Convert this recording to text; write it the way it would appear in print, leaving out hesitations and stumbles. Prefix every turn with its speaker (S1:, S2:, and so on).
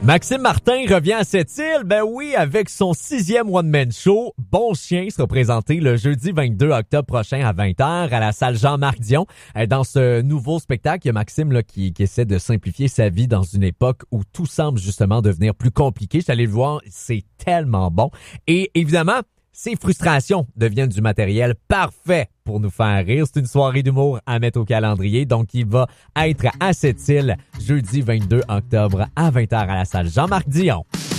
S1: Maxime Martin revient à cette île, ben oui, avec son 6e one-man show. Bon Chien sera présenté le jeudi 22 octobre prochain à 20h à la salle Jean-Marc Dion. Dans ce nouveau spectacle, il y a Maxime là, qui essaie de simplifier sa vie dans une époque où tout semble justement devenir plus compliqué. Je suis allé le voir, c'est tellement bon. Et évidemment, ses frustrations deviennent du matériel parfait pour nous faire rire. C'est une soirée d'humour à mettre au calendrier. Donc, il va être à cette île jeudi 22 octobre à 20h à la salle Jean-Marc Dion.